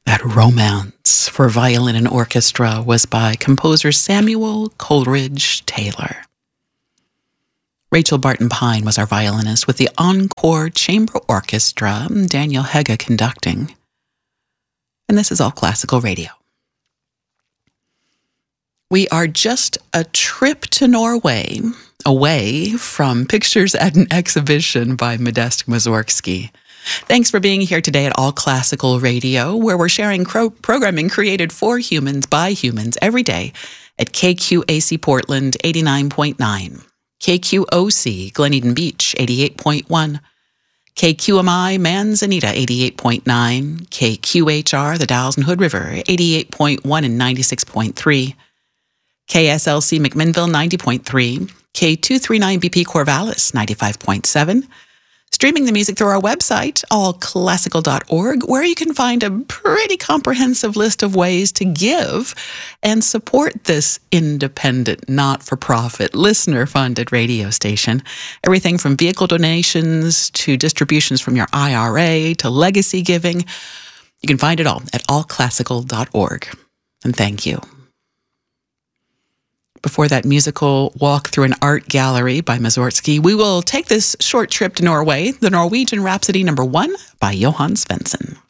That Romance for Violin and Orchestra was by composer Samuel Coleridge Taylor. Rachel Barton Pine was our violinist with the Encore Chamber Orchestra, Daniel Hege conducting. And this is All Classical Radio. We are just a trip to Norway, away from pictures at an exhibition by Modest Mussorgsky. Thanks for being here today at All Classical Radio, where we're sharing programming created for humans by humans every day at KQAC Portland 89.9, KQOC Glen Eden Beach 88.1, KQMI Manzanita 88.9, KQHR the Dalles and Hood River 88.1 and 96.3, KSLC McMinnville 90.3, K239BP Corvallis 95.7, streaming the music through our website, allclassical.org, where you can find a pretty comprehensive list of ways to give and support this independent, not-for-profit, listener-funded radio station. Everything from vehicle donations to distributions from your IRA to legacy giving. You can find it all at allclassical.org. And thank you. Before that musical walk through an art gallery by Mussorgsky, we will take this short trip to Norway, the Norwegian Rhapsody No. 1 by Johann Svensson.